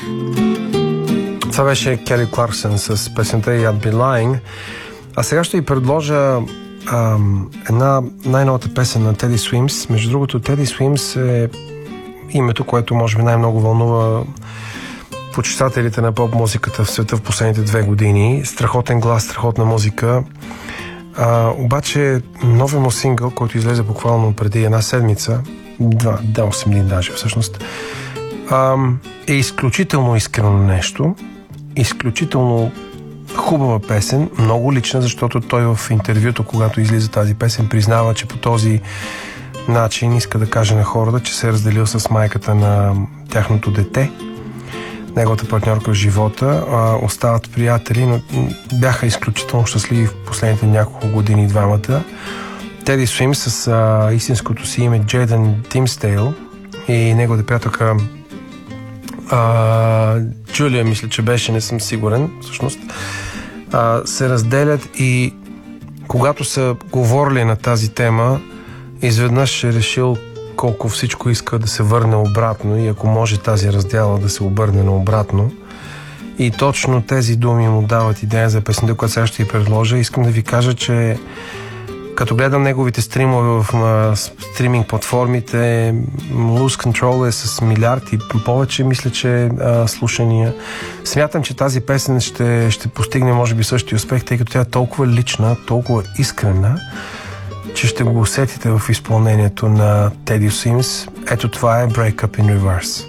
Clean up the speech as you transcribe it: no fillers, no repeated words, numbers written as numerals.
Това беше Кели Кларксън с песента I'd Be Lying. А сега ще ви предложа една най-новата песен на Теди Суимс. Между другото, Теди Суимс е името, което може би най-много вълнува почитателите на поп-музиката в света в последните 2 години. Страхотен глас, страхотна музика. Обаче новия му сингъл, който излезе буквално преди една седмица, 8 дни даже всъщност, е изключително искрено нещо, изключително хубава песен, много лична, защото той в интервюто, когато излиза тази песен, признава, че по този начин иска да каже на хората, че се е разделил с майката на тяхното дете, неговата партньорка в живота. Остават приятели, но бяха изключително щастливи в последните няколко години двамата. Теди Суимс с истинското си име Джейдън Тимстейл и неговата приятелка Джулия, мисля, че беше, не съм сигурен всъщност, се разделят и когато са говорили на тази тема, изведнъж е решил колко всичко иска да се върне обратно и ако може тази раздяла да се обърне наобратно. И точно тези думи му дават идея за песента, която сега ще ви предложа. Искам да ви кажа, че като гледам неговите стримове в стриминг платформите, Lose Control е с милиард и повече, мисля, че слушания. Смятам, че тази песен ще постигне може би същия успех, тъй като тя е толкова лична, толкова искрена, че ще го усетите в изпълнението на Теди Суимс. Ето това е Break Up in Reverse.